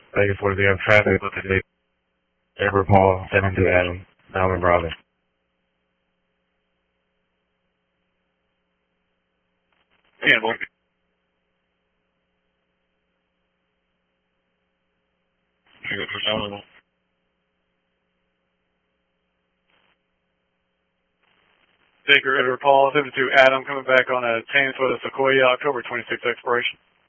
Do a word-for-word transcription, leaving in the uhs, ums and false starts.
Vegas, what is the traffic with the Edward Paul, seven two Adam, Melvin Bravo. Campbell. Baker, Edward Paul, seven two Adam, coming back on a Thames with a Sequoia, October twenty-sixth expiration.